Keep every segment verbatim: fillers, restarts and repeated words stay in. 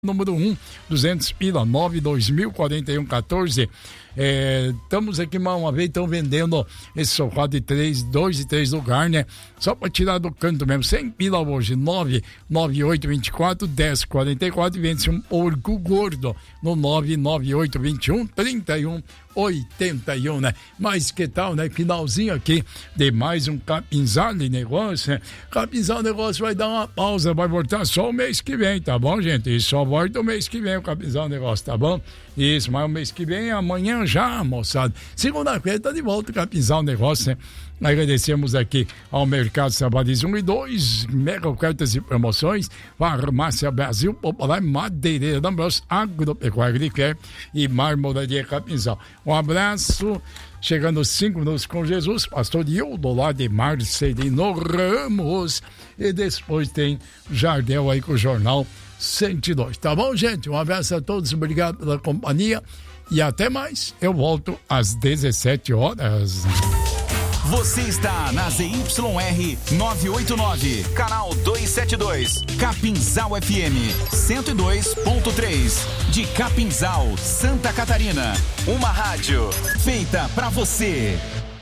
número um, duzentos pila, nove dois mil quarenta e um quatorze. É, estamos aqui mais uma vez, estão vendendo esse sofá de três, dois e três lugares, né? Só para tirar do canto mesmo, cem pila hoje, nove nove oito dois quatro, um zero quatro quatro, e vende-se um porco gordo no nove nove oito dois um, três um oitenta e um, né? Mas que tal, né? Finalzinho aqui de mais um Capinzal de negócio, né? Capinzal negócio vai dar uma pausa, vai voltar só o mês que vem, tá bom, gente? E só volta o mês que vem o Capinzal negócio, tá bom? Isso, mas o mês que vem, amanhã já, moçada. Segunda-feira tá de volta o Capinzal negócio, né? Agradecemos aqui ao Mercado Sabadis um e dois, mega ofertas e promoções, Farmácia Brasil, Popular, Madeireira D'Ambrosio, Agropecuária de Quer e Marmoraria Capinzal. Um abraço, chegando cinco minutos com Jesus, pastor Hildo lá de Marcelino Ramos, e depois tem Jardel aí com o Jornal cento e dois. Tá bom, gente? Um abraço a todos, obrigado pela companhia e até mais. Eu volto às dezessete horas. Você está na Z Y R novecentos e oitenta e nove, canal duzentos e setenta e dois, Capinzal F M cento e dois ponto três, de Capinzal, Santa Catarina. Uma rádio feita pra você.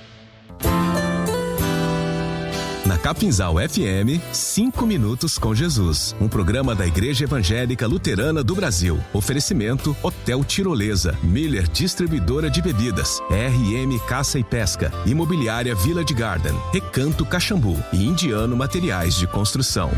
Na Capinzal F M, cinco minutos com Jesus. Um programa da Igreja Evangélica Luterana do Brasil. Oferecimento Hotel Tirolesa, Miller Distribuidora de Bebidas, R M Caça e Pesca, Imobiliária Village Garden, Recanto Caxambu e Indiano Materiais de Construção.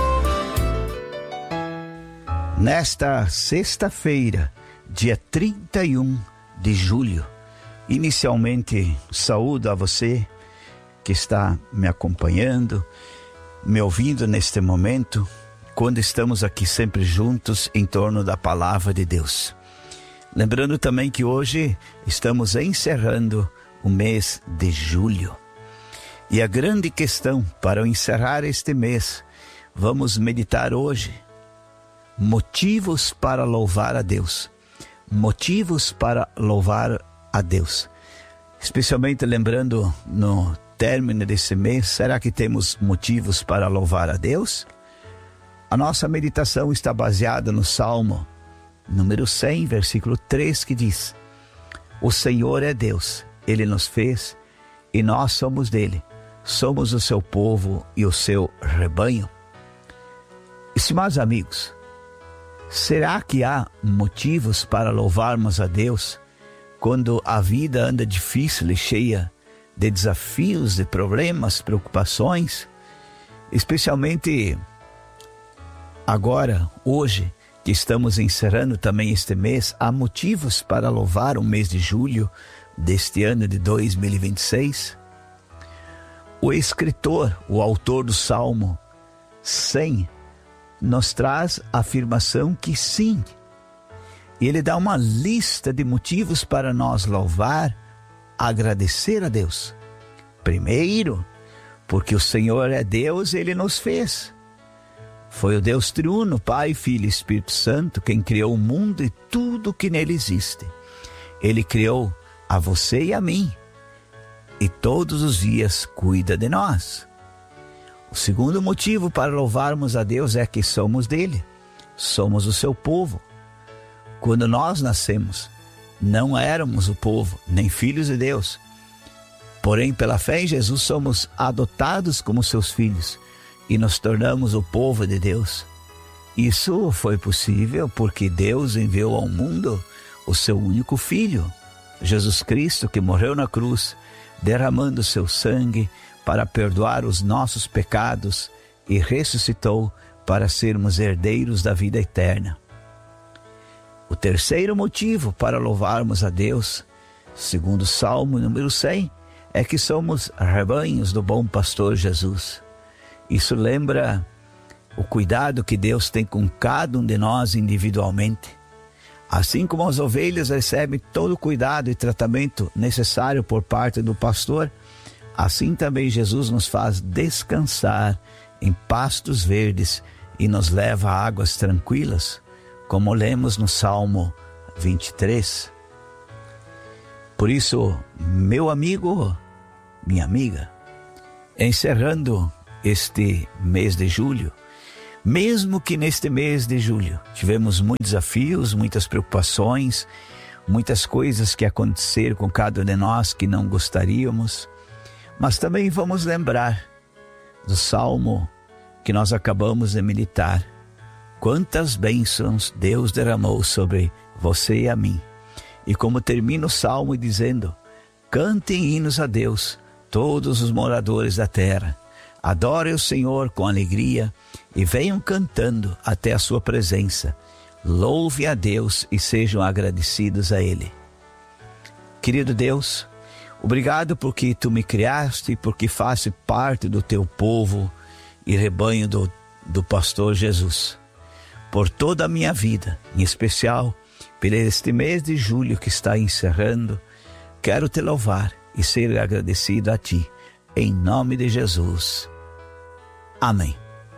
Nesta sexta-feira, dia trinta e um de julho, inicialmente saúdo a você que está me acompanhando, me ouvindo neste momento, quando estamos aqui sempre juntos em torno da palavra de Deus. Lembrando também que hoje estamos encerrando o mês de julho. E a grande questão para encerrar este mês, vamos meditar hoje, motivos para louvar a Deus. Motivos para louvar a Deus. Especialmente lembrando no término desse mês, será que temos motivos para louvar a Deus? A nossa meditação está baseada no Salmo número cem, versículo três, que diz: o Senhor é Deus, Ele nos fez e nós somos dele, somos o seu povo e o seu rebanho. Estimados amigos, será que há motivos para louvarmos a Deus quando a vida anda difícil e cheia de desafios, de problemas, preocupações? Especialmente agora, hoje, que estamos encerrando também este mês, há motivos para louvar o mês de julho deste ano de dois mil e vinte e seis? O escritor, o autor do Salmo cem, nos traz a afirmação que sim. E ele dá uma lista de motivos para nós louvar, agradecer a Deus. Primeiro, porque o Senhor é Deus, Ele nos fez. Foi o Deus triuno, Pai, Filho e Espírito Santo, quem criou o mundo e tudo que nele existe. Ele criou a você e a mim, e todos os dias cuida de nós. O segundo motivo para louvarmos a Deus é que somos dele, somos o seu povo. Quando nós nascemos, não éramos o povo, nem filhos de Deus. Porém, pela fé em Jesus, somos adotados como seus filhos e nos tornamos o povo de Deus. Isso foi possível porque Deus enviou ao mundo o seu único Filho, Jesus Cristo, que morreu na cruz, derramando seu sangue para perdoar os nossos pecados e ressuscitou para sermos herdeiros da vida eterna. O terceiro motivo para louvarmos a Deus, segundo o Salmo número cem, é que somos rebanhos do bom pastor Jesus. Isso lembra o cuidado que Deus tem com cada um de nós individualmente. Assim como as ovelhas recebem todo o cuidado e tratamento necessário por parte do pastor, assim também Jesus nos faz descansar em pastos verdes e nos leva a águas tranquilas, como lemos no Salmo vinte e três. Por isso, meu amigo, minha amiga, encerrando este mês de julho, Mesmo que neste mês de julho tivemos muitos desafios, muitas preocupações, muitas coisas que aconteceram com cada um de nós que não gostaríamos, mas também vamos lembrar do salmo que nós acabamos de meditar. Quantas bênçãos Deus derramou sobre você e a mim. E como termina o salmo dizendo: cantem hinos a Deus, todos os moradores da terra. Adorem o Senhor com alegria e venham cantando até a sua presença. Louve a Deus e sejam agradecidos a Ele. Querido Deus, obrigado porque Tu me criaste e porque faço parte do Teu povo e rebanho do, do pastor Jesus. Por toda a minha vida, em especial por este mês de julho que está encerrando, quero Te louvar e ser agradecido a Ti. Em nome de Jesus. Amém.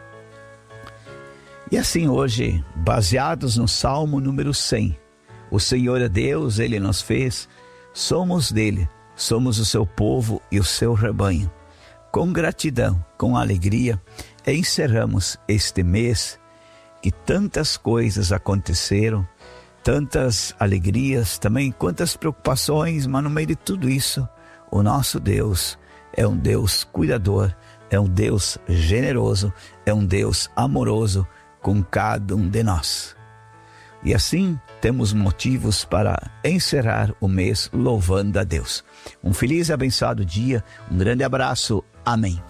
E assim hoje, baseados no Salmo número cem, o Senhor é Deus, Ele nos fez, somos dele, somos o seu povo e o seu rebanho. Com gratidão, com alegria, encerramos este mês que tantas coisas aconteceram, tantas alegrias, também quantas preocupações, mas no meio de tudo isso, o nosso Deus é um Deus cuidador, é um Deus generoso, é um Deus amoroso com cada um de nós. E assim temos motivos para encerrar o mês louvando a Deus. Um feliz e abençoado dia, um grande abraço, amém.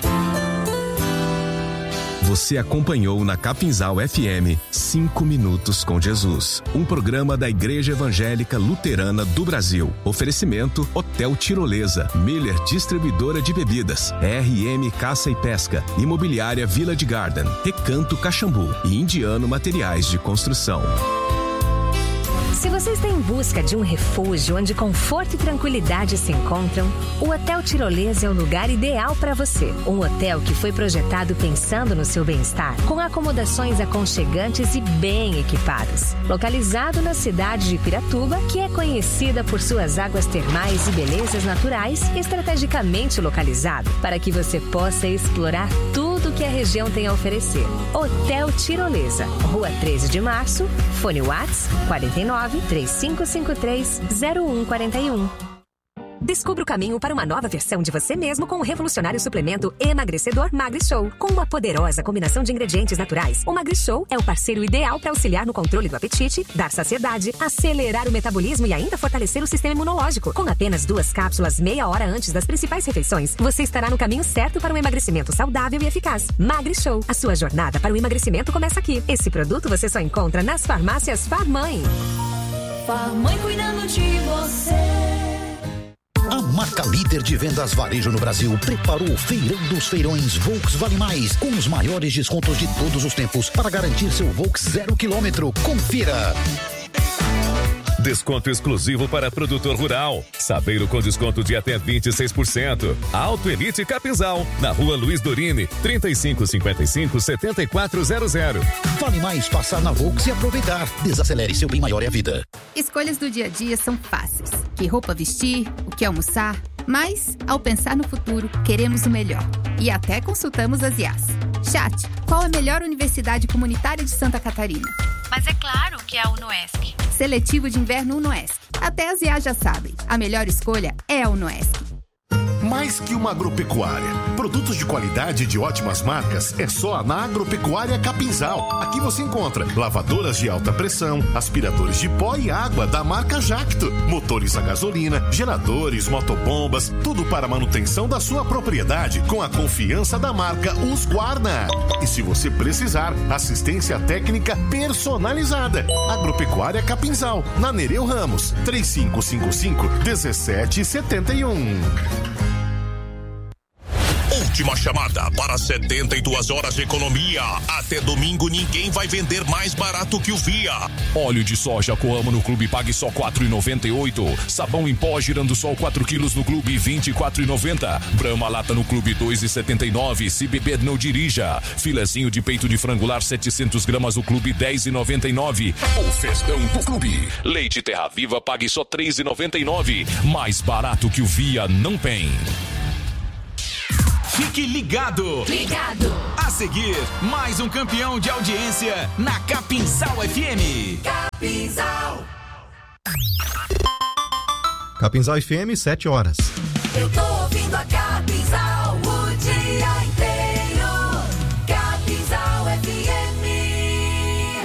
Você acompanhou na Capinzal F M cinco minutos com Jesus, um programa da Igreja Evangélica Luterana do Brasil. Oferecimento Hotel Tirolesa, Miller Distribuidora de Bebidas, R M Caça e Pesca, Imobiliária Village Garden, Recanto Caxambu e Indiano Materiais de Construção. Se você está em busca de um refúgio onde conforto e tranquilidade se encontram, o Hotel Tirolesa é o lugar ideal para você. Um hotel que foi projetado pensando no seu bem-estar, com acomodações aconchegantes e bem equipadas. Localizado na cidade de Piratuba, que é conhecida por suas águas termais e belezas naturais, estrategicamente localizado para que você possa explorar tudo que a região tem a oferecer. Hotel Tirolesa, Rua treze de Março, fone WhatsApp quarenta e nove, três cinco cinco três, zero um quatro um. Descubra o caminho para uma nova versão de você mesmo com o revolucionário suplemento emagrecedor MagriShow. Com uma poderosa combinação de ingredientes naturais, o MagriShow é o parceiro ideal para auxiliar no controle do apetite, dar saciedade, acelerar o metabolismo e ainda fortalecer o sistema imunológico. Com apenas duas cápsulas meia hora antes das principais refeições, você estará no caminho certo para um emagrecimento saudável e eficaz. MagriShow, a sua jornada para o emagrecimento começa aqui. Esse produto você só encontra nas farmácias Farmãe. Farmãe cuidando de você. A marca líder de vendas varejo no Brasil preparou o Feirão dos Feirões Volks Vale Mais, com os maiores descontos de todos os tempos para garantir seu Volks zero quilômetro. Confira! Desconto exclusivo para produtor rural. Sabeiro com desconto de até vinte e seis por cento. Auto Elite Capinzal, na Rua Luiz Dorini, trinta e cinco cinquenta e cinco, setenta e quatro zero zero. Vale mais passar na Volks e aproveitar. Desacelere, seu bem maior é a vida. Escolhas do dia a dia são fáceis. Que roupa vestir, o que almoçar. Mas, ao pensar no futuro, queremos o melhor. E até consultamos as I As. Chat, qual a melhor universidade comunitária de Santa Catarina? Mas é claro que é a UNOESC. Seletivo de inverno UNOESC. Até as I As já sabem. A melhor escolha é a UNOESC. Mais que uma agropecuária. Produtos de qualidade e de ótimas marcas é só na Agropecuária Capinzal. Aqui você encontra lavadoras de alta pressão, aspiradores de pó e água da marca Jacto, motores a gasolina, geradores, motobombas, tudo para a manutenção da sua propriedade com a confiança da marca Husqvarna. E se você precisar, assistência técnica personalizada. Agropecuária Capinzal, na Nereu Ramos, três cinco cinco cinco, um sete sete um. Última chamada para setenta e duas horas de economia. Até domingo ninguém vai vender mais barato que o Via. Óleo de soja Coamo no Clube pague só quatro reais e noventa e oito centavos. Sabão em pó Girando Sol quatro quilos no Clube vinte e quatro reais e noventa centavos. Brahma lata no Clube dois reais e setenta e nove centavos. Se beber não dirija. Filezinho de peito de frangular setecentos gramas no Clube dez reais e noventa e nove centavos. O festão do Clube. Leite Terra Viva pague só três reais e noventa e nove centavos. Mais barato que o Via não tem. Fique ligado. Ligado. A seguir, mais um campeão de audiência na Capinzal F M. Capinzal. Capinzal F M, sete horas. Eu tô ouvindo a Capinzal o dia inteiro. Capinzal F M.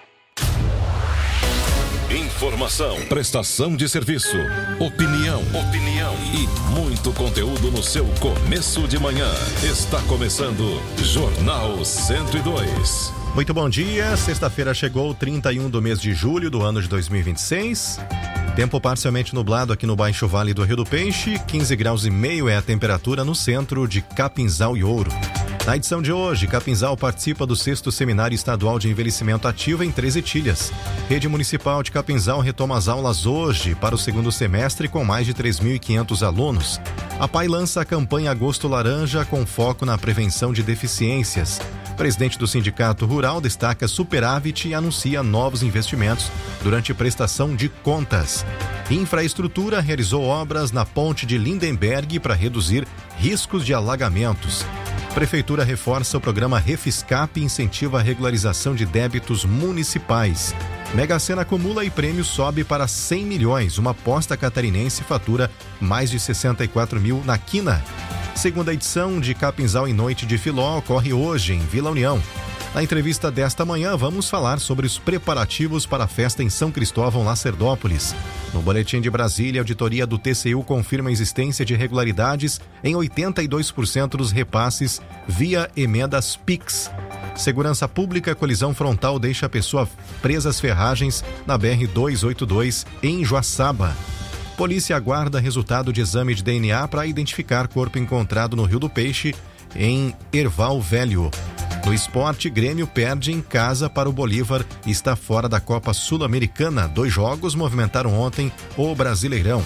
Informação, prestação de serviço, opinião, opinião e muito conteúdo no seu começo de manhã. Está começando Jornal cento e dois. Muito bom dia, sexta-feira chegou, trinta e um do mês de julho do ano de dois mil e vinte e seis. Tempo parcialmente nublado aqui no Baixo Vale do Rio do Peixe, quinze graus e meio é a temperatura no centro de Capinzal e Ouro. Na edição de hoje, Capinzal participa do sexto Seminário Estadual de Envelhecimento Ativo em Três Etilhas. Rede Municipal de Capinzal retoma as aulas hoje para o segundo semestre com mais de três mil e quinhentos alunos. A P A I lança a campanha Agosto Laranja com foco na prevenção de deficiências. O presidente do Sindicato Rural destaca superávit e anuncia novos investimentos durante prestação de contas. Infraestrutura realizou obras na ponte de Lindenberg para reduzir riscos de alagamentos. Prefeitura reforça o programa Refiscap e incentiva a regularização de débitos municipais. Mega Sena acumula e prêmio sobe para cem milhões. Uma aposta catarinense fatura mais de sessenta e quatro mil na quina. Segunda edição de Capinzal em Noite de Filó ocorre hoje em Vila União. Na entrevista desta manhã, vamos falar sobre os preparativos para a festa em São Cristóvão, Lacerdópolis. No Boletim de Brasília, a auditoria do T C U confirma a existência de irregularidades em oitenta e dois por cento dos repasses via emendas Pix. Segurança Pública, colisão frontal deixa a pessoa presa às ferragens na B R duzentos e oitenta e dois em Joaçaba. Polícia aguarda resultado de exame de D N A para identificar corpo encontrado no Rio do Peixe, em Erval Velho. No esporte, Grêmio perde em casa para o Bolívar e está fora da Copa Sul-Americana. Dois jogos movimentaram ontem o Brasileirão.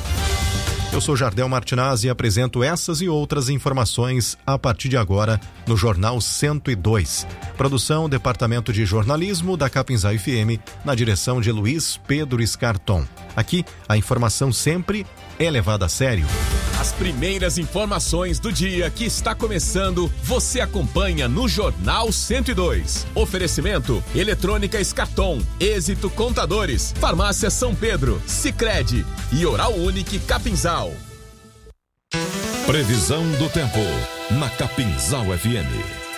Eu sou Jardel Martinazzi e apresento essas e outras informações a partir de agora no Jornal cento e dois. Produção, Departamento de Jornalismo da Capinzal F M, na direção de Luiz Pedro Escarton. Aqui, a informação sempre é levada a sério. As primeiras informações do dia que está começando, você acompanha no Jornal cento e dois. Oferecimento: Eletrônica Escarton, Êxito Contadores, Farmácia São Pedro, Sicredi e Oral Unique Capinzal. Previsão do tempo na Capinzal F M.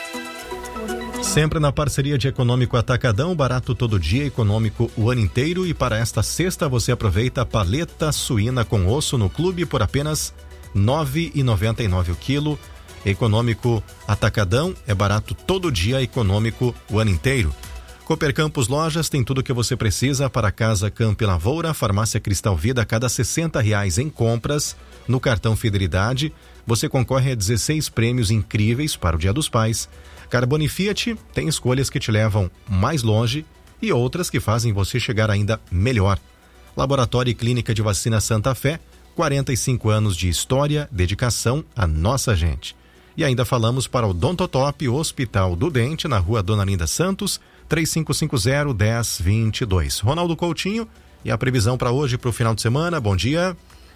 Sempre na parceria de Econômico Atacadão, barato todo dia, econômico o ano inteiro. E para esta sexta você aproveita a paleta suína com osso no clube por apenas nove reais e noventa e nove centavos o quilo. Econômico Atacadão é barato todo dia, econômico o ano inteiro. Cooper Campos Lojas tem tudo o que você precisa para casa, campo e lavoura. Farmácia Cristal Vida, a cada sessenta reais em compras no cartão Fidelidade, você concorre a dezesseis prêmios incríveis para o Dia dos Pais. Carbone Fiat tem escolhas que te levam mais longe e outras que fazem você chegar ainda melhor. Laboratório e Clínica de Vacina Santa Fé, quarenta e cinco anos de história, dedicação à nossa gente. E ainda falamos para o Odontotop, Hospital do Dente, na rua Dona Linda Santos, três cinco cinco zero, um zero dois dois. Ronaldo Coutinho, e a previsão para hoje, para o final de semana. Bom dia.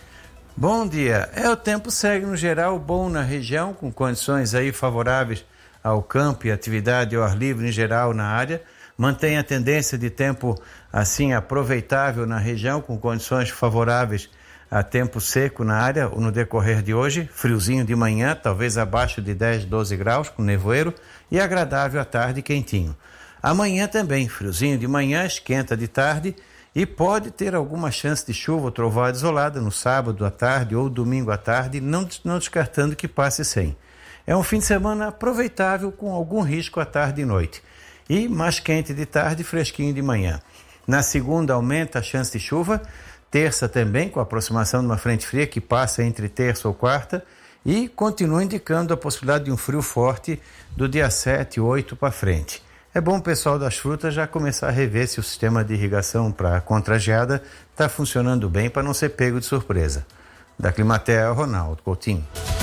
Bom dia. É, o tempo segue no geral bom na região, com condições aí favoráveis ao campo e atividade ao ar livre em geral na área. Mantém a tendência de tempo assim aproveitável na região, com condições favoráveis a tempo seco na área no decorrer de hoje. Friozinho de manhã, talvez abaixo de dez, doze graus, com nevoeiro, e agradável à tarde, quentinho. Amanhã também, friozinho de manhã, esquenta de tarde, e pode ter alguma chance de chuva ou trovoada isolada no sábado à tarde ou domingo à tarde, não, não descartando que passe sem. É um fim de semana aproveitável, com algum risco à tarde e noite. E mais quente de tarde e fresquinho de manhã. Na segunda aumenta a chance de chuva, terça também, com a aproximação de uma frente fria que passa entre terça ou quarta, e continua indicando a possibilidade de um frio forte do dia sete, oito para frente. É bom o pessoal das frutas já começar a rever se o sistema de irrigação para contra a geada está funcionando bem para não ser pego de surpresa. Da Climatea, Ronaldo Coutinho.